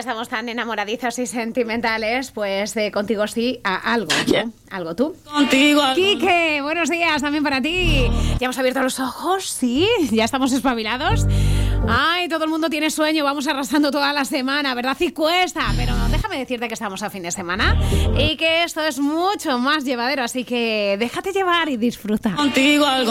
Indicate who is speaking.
Speaker 1: estamos tan enamoradizos y sentimentales, pues contigo sí a algo, ¿no? Algo tú.
Speaker 2: Contigo.
Speaker 1: Quique, buenos días también para ti. ¿Ya hemos abierto los ojos? Sí, ya estamos espabilados. Ay, todo el mundo tiene sueño, vamos arrastrando toda la semana, ¿verdad? Y cuesta, pero déjame decirte que estamos a fin de semana y que esto es mucho más llevadero, así que déjate llevar y disfruta.
Speaker 2: Contigo algo.